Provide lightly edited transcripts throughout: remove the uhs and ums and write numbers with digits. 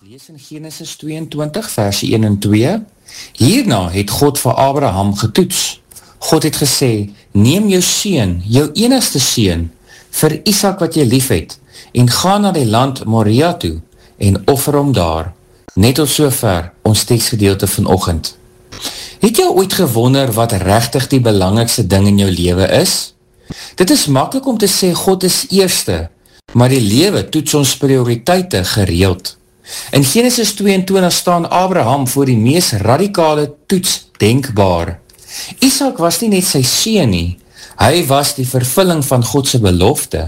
lees in Genesis 22 vers 1 en 2, hierna het God vir Abraham getoets. God het gesê, neem jou seun, jou enigste seun, vir Isak wat jy lief het, en ga na die land Moria toe, en offer hom daar. Net tot sover ons teksgedeelte vanoggend. Het jy ooit gewonder wat regtig die belangrikste ding in jou lewe is? Dit is maklik om te sê God is eerste, maar die lewe toets ons prioriteite gereeld. In Genesis 22 staan Abraham voor die mees radikale toets denkbaar. Isak was nie net sy seun nie, hy was die vervulling van God se belofte.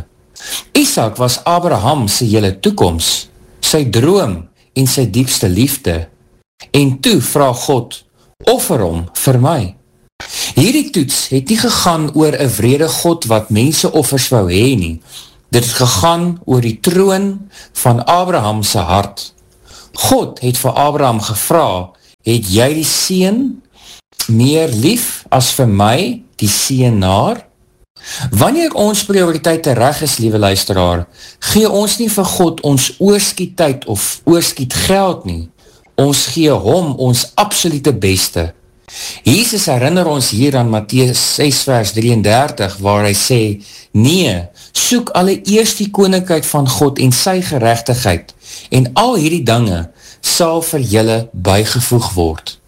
Isak was Abraham se hele toekoms, sy droom en sy diepste liefde. En toe vra God, offer hom vir my. Hierdie toets het nie gegaan oor 'n wrede God wat mense offers wou hê nie. Dit het gegaan oor die troon van Abraham se hart. God het vir Abraham gevra, het jy die seun meer lief as vir my, die seënaar? Wanneer ons prioriteite reg is, liewe luisteraar, gee ons nie vir God ons oorskiet tyd of oorskiet geld nie. Ons gee hom ons absolute beste. Jesus herinner ons hier aan Matteus 6 vers 33, waar hy sê, nee, soek allereerst die koninkryk van God en sy geregtigheid, en al hierdie dinge sal vir julle bygevoeg word.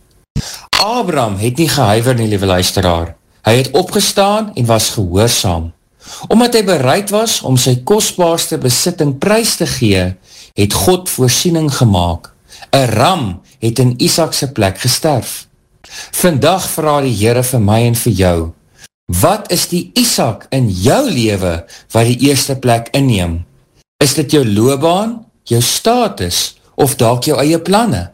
Abraham het nie gehuiwer nie, liewe luisteraar. Hy het opgestaan en was gehoorsaam. Omdat hy bereid was om sy kosbaarste besitting prys te gee, het God voorsiening gemaak. 'n ram het in Isak se plek gesterf. Vandag vra die Here vir my en vir jou, wat is die Isak in jou lewe wat die eerste plek inneem? Is dit jou loopbaan, jou status of dalk jou eie planne?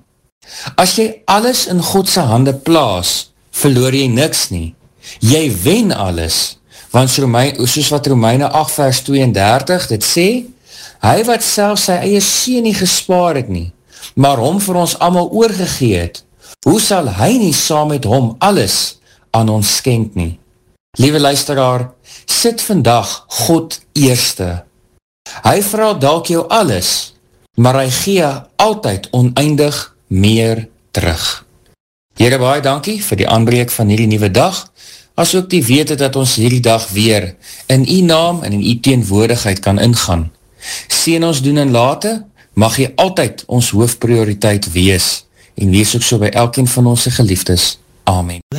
As jy alles in God se hande plaas, verloor jy niks nie. Jy wen alles, want soos wat Romeine 8 vers 32 dit sê, hy wat self sy eie seun nie gespaar het nie, maar hom vir ons almal oorgegee het, hoe sal hy nie saam met hom alles aan ons skenk nie? Liewe luisteraar, sit vandag God eerste. Hy vra dalk jou alles, maar hy gee altyd oneindig meer terug. Here, baie dankie vir die aanbreek van hierdie nuwe dag, as ook die wete dat ons hierdie dag weer in u naam en in u teenwoordigheid kan ingaan. Seën ons doen en late, mag jy altyd ons hoofprioriteit wees, en wees ook so by elkeen van ons geliefdes. Amen.